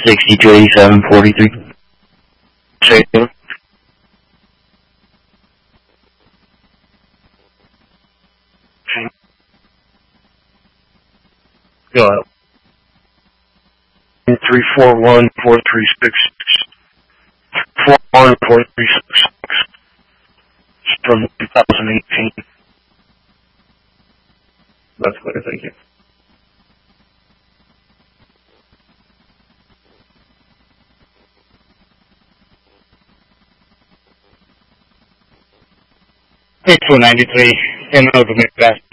628743. Say again. Go out. 341-436. 41436. From 2018. That's clear, thank you. It's 293, and over Midwest.